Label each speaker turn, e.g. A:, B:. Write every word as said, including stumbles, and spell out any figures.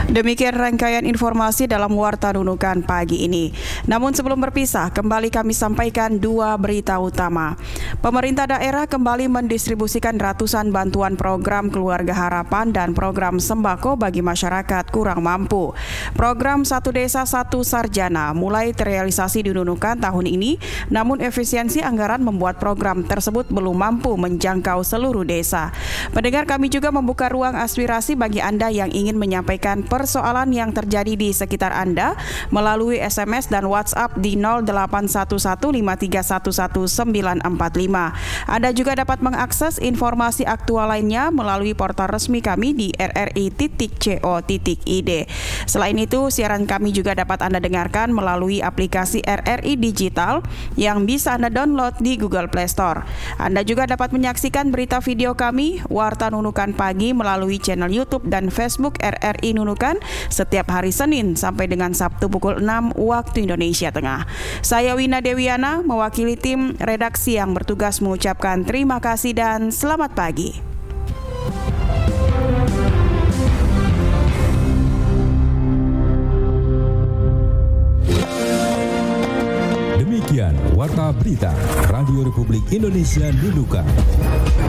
A: Demikian rangkaian informasi dalam Warta Nunukan pagi ini. Namun sebelum berpisah, kembali kami sampaikan dua berita utama. Pemerintah daerah kembali mendistribusikan ratusan bantuan program Keluarga Harapan dan program sembako bagi masyarakat kurang mampu. Program Satu Desa Satu Sarjana mulai terrealisasi di Nunukan tahun ini, namun efisiensi anggaran membuat program tersebut belum mampu menjangkau seluruh desa. Pendengar, kami juga membuka ruang aspirasi bagi Anda yang ingin menyampaikan persoalan yang terjadi di sekitar Anda melalui S M S dan WhatsApp di nol delapan satu satu lima tiga satu satu sembilan empat lima. Anda juga dapat mengakses informasi aktual lainnya melalui portal resmi kami di r r i titik co titik i d. Selain itu, siaran kami juga dapat Anda dengarkan melalui aplikasi R R I Digital yang bisa Anda download di Google Play Store. Anda juga dapat menyaksikan berita video kami, Warta Nunukan Pagi, melalui channel YouTube dan Facebook R R I Nunukan setiap hari Senin sampai dengan Sabtu pukul enam waktu Indonesia Tengah. Saya Wina Dewiana mewakili tim redaksi yang bertugas mengucapkan terima kasih dan selamat pagi.
B: Demikian Warta Berita Radio Republik Indonesia Nunukan.